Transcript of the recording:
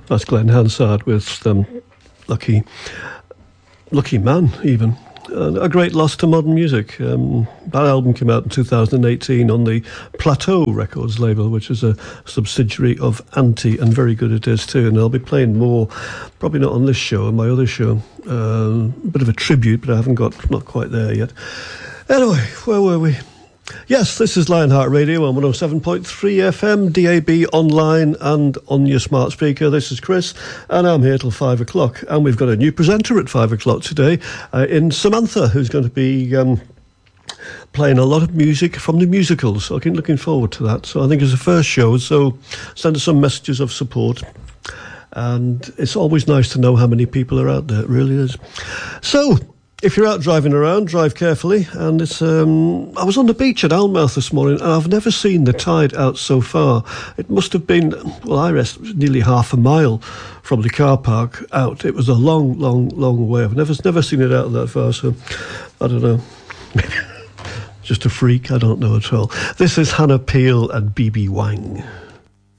That's Glenn Hansard with Lucky Man, even. A great loss to modern music. That album came out in 2018 on the Plateau Records label, which is a subsidiary of Anti, and very good it is too. And I'll be playing more, probably not on this show, on my other show. A bit of a tribute, but I haven't got, not quite there yet. Anyway, where were we? Yes, this is Lionheart Radio on 107.3 FM, DAB, online and on your smart speaker. This is Chris, and I'm here till 5 o'clock. And we've got a new presenter at 5 o'clock today in Samantha, who's going to be playing a lot of music from the musicals. So I'm looking forward to that. So I think it's the first show, so send us some messages of support. And it's always nice to know how many people are out there. It really is. So if you're out driving around, drive carefully. And it's I was on the beach at Almouth this morning, and I've never seen the tide out so far. It must have been, I rest nearly half a mile from the car park out. It was a long, long, long way. I've never seen it out that far, so I don't know. Just a freak, I don't know at all. This is Hannah Peel and BB Wang.